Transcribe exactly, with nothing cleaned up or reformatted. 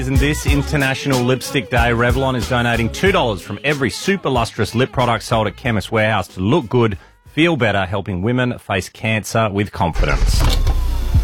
Isn't this International Lipstick Day? Revlon is donating two dollars from every super lustrous lip product sold at Chemist Warehouse to look good, feel better, helping women face cancer with confidence.